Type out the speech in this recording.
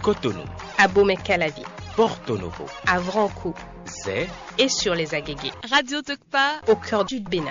Cotonou, à Bomey-Calavi, Porto Novo, à Vrankou, Zé et sur les Agégués. Radio Tokpa, au cœur du Bénin.